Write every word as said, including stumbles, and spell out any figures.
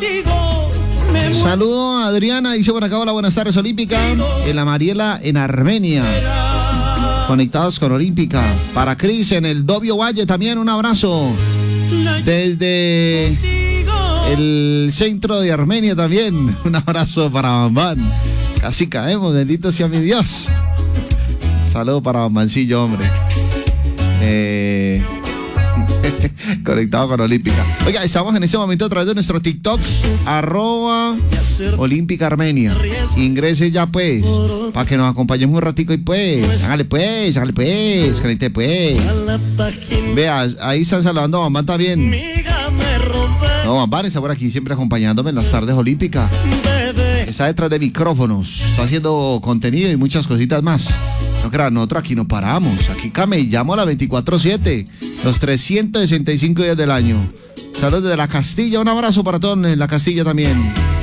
Saludo a Adriana, dice por acá, hola, buenas tardes, Olímpica. En la Mariela, en Armenia. Conectados con Olímpica. Para Cris en el Dobio Valle también, un abrazo. Desde el centro de Armenia también, un abrazo para Bambán. Casi caemos, bendito sea mi Dios. Saludo para Bambancillo, hombre. Eh... Conectado con Olímpica. Oiga, estamos en este momento a través de nuestro TikTok, arroba Olímpica Armenia. Ingrese ya pues, para que nos acompañemos un ratico y pues, hágale pues, hágale pues, caliente pues. Vea, ahí están saludando a Bambán también. No, Bambán está por aquí siempre acompañándome en las tardes Olímpica. Está detrás de micrófonos, está haciendo contenido y muchas cositas más. No crean, nosotros aquí no paramos, aquí camellamos a la veinticuatro siete, los trescientos sesenta y cinco días del año. Saludos desde la Castilla, un abrazo para todos en la Castilla también.